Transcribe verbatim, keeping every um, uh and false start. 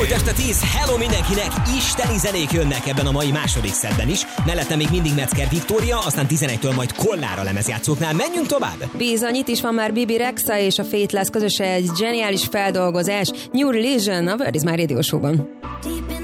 Este tíz, hello mindenkinek, isteni zenék jönnek ebben a mai második szedben is. Mellette még mindig Metzger Viktória, aztán tizenegytől majd Kollára lemezjátszóknál. Menjünk tovább! Bizony, itt is van már Bibi Rexa és a Faithless közösen egy zseniális feldolgozás. New Religion, a Word is My Radio Show-ban.